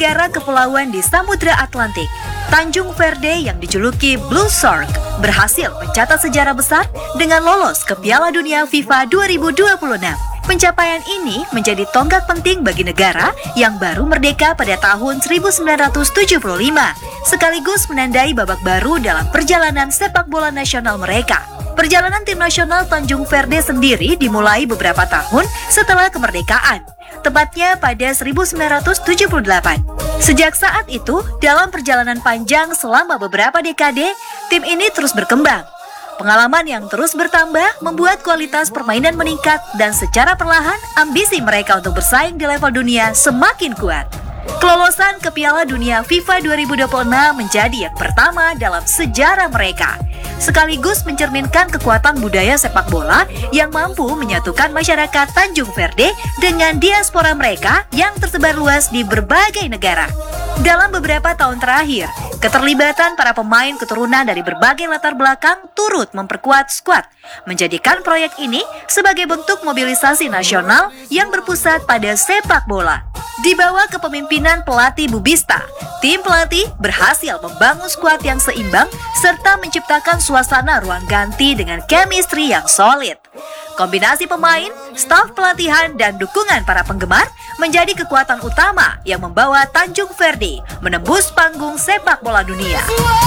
negara kepulauan di Samudra Atlantik, Tanjung Verde yang dijuluki Blue Shark berhasil mencatat sejarah besar dengan lolos ke Piala Dunia FIFA 2026. Pencapaian ini menjadi tonggak penting bagi negara yang baru merdeka pada tahun 1975, sekaligus menandai babak baru dalam perjalanan sepak bola nasional mereka. Perjalanan tim nasional Tanjung Verde sendiri dimulai beberapa tahun setelah kemerdekaan, tepatnya pada 1978. Sejak saat itu, dalam perjalanan panjang selama beberapa dekade, tim ini terus berkembang. Pengalaman yang terus bertambah membuat kualitas permainan meningkat dan secara perlahan ambisi mereka untuk bersaing di level dunia semakin kuat. Kelolosan ke Piala Dunia FIFA 2026 menjadi yang pertama dalam sejarah mereka, sekaligus mencerminkan kekuatan budaya sepak bola yang mampu menyatukan masyarakat Tanjung Verde dengan diaspora mereka yang tersebar luas di berbagai negara. Dalam beberapa tahun terakhir, keterlibatan para pemain keturunan dari berbagai latar belakang turut memperkuat skuad, menjadikan proyek ini sebagai bentuk mobilisasi nasional yang berpusat pada sepak bola. Di bawah kepemimpinan pelatih Bubista, tim pelatih berhasil membangun skuad yang seimbang serta menciptakan suasana ruang ganti dengan chemistry yang solid. Kombinasi pemain, staf pelatihan, dan dukungan para penggemar menjadi kekuatan utama yang membawa Tanjung Verde menembus panggung sepak bola dunia.